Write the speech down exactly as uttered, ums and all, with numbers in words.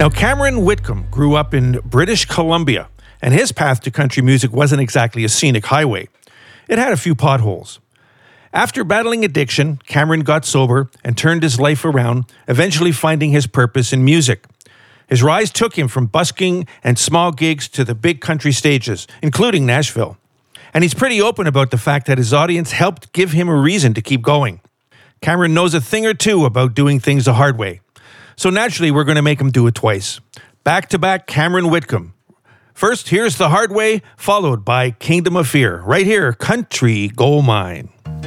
Now, Cameron Whitcomb grew up in British Columbia, and his path to country music wasn't exactly a scenic highway. It had a few potholes. After battling addiction, Cameron got sober and turned his life around, eventually finding his purpose in music. His rise took him from busking and small gigs to the big country stages, including Nashville. And he's pretty open about the fact that his audience helped give him a reason to keep going. Cameron knows a thing or two about doing things the hard way. So naturally, we're going to make him do it twice. Back-to-back Cameron Whitcomb. First, here's The Hard Way, followed by Kingdom of Fear. Right here, Country Gold Mine.